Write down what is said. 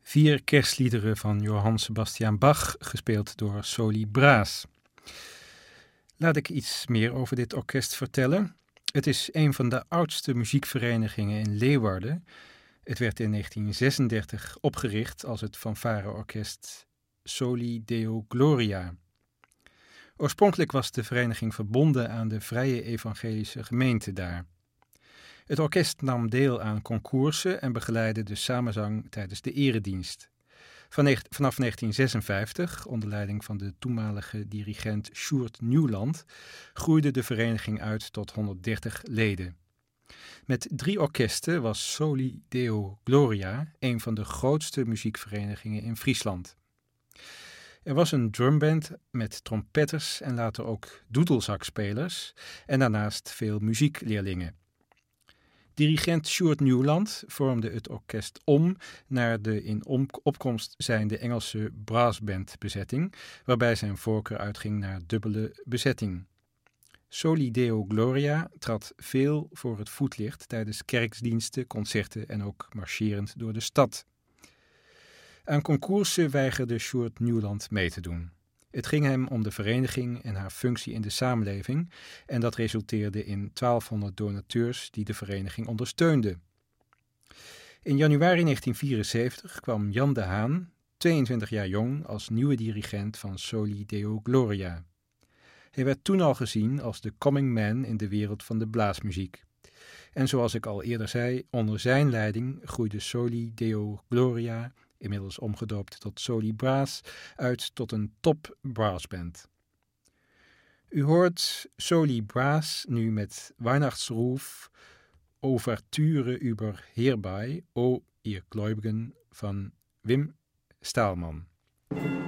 4 kerstliederen van Johann Sebastian Bach, gespeeld door Soli Braas. Laat ik iets meer over dit orkest vertellen. Het is een van de oudste muziekverenigingen in Leeuwarden. Het werd in 1936 opgericht als het fanfareorkest Soli Deo Gloria. Oorspronkelijk was de vereniging verbonden aan de Vrije Evangelische Gemeente daar. Het orkest nam deel aan concoursen en begeleidde de samenzang tijdens de eredienst. Vanaf 1956, onder leiding van de toenmalige dirigent Sjoerd Nieuwland, groeide de vereniging uit tot 130 leden. Met 3 orkesten was Soli Deo Gloria een van de grootste muziekverenigingen in Friesland. Er was een drumband met trompetters en later ook doedelzakspelers en daarnaast veel muziekleerlingen. Dirigent Sjoerd Nieuwland vormde het orkest om naar de in opkomst zijnde Engelse brassbandbezetting, waarbij zijn voorkeur uitging naar dubbele bezetting. Soli Deo Gloria trad veel voor het voetlicht tijdens kerkdiensten, concerten en ook marcherend door de stad. Aan concoursen weigerde Sjoerd Nieuwland mee te doen. Het ging hem om de vereniging en haar functie in de samenleving en dat resulteerde in 1200 donateurs die de vereniging ondersteunden. In januari 1974 kwam Jan de Haan, 22 jaar jong, als nieuwe dirigent van Soli Deo Gloria. Hij werd toen al gezien als de coming man in de wereld van de blaasmuziek. En zoals ik al eerder zei, onder zijn leiding groeide Soli Deo Gloria, inmiddels omgedoopt tot Soli Braas, uit tot een top brassband. U hoort Soli Braas nu met Weihnachtsruf, Ouverture über Herbei, O ihr Gläubigen van Wim Staalman.